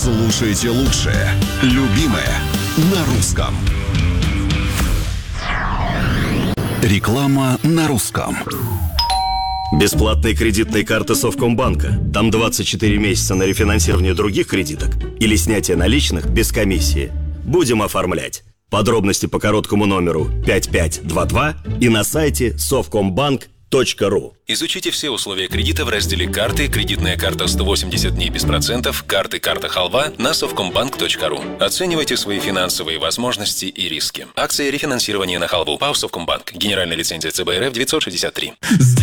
Слушайте лучшее. Любимое на русском. Реклама на русском. Бесплатные кредитные карты Совкомбанка. Там 24 месяца на рефинансирование других кредиток или снятие наличных без комиссии. Будем оформлять. Подробности по короткому номеру 5522 и на сайте совкомбанк.ру. Изучите все условия кредита в разделе «Карты», кредитная карта 180 дней без процентов, карты «Карта Халва» на совкомбанк.ру. Оценивайте свои финансовые возможности и риски. Акция рефинансирования на халву ПАО «Совкомбанк». Генеральная лицензия ЦБ РФ 963.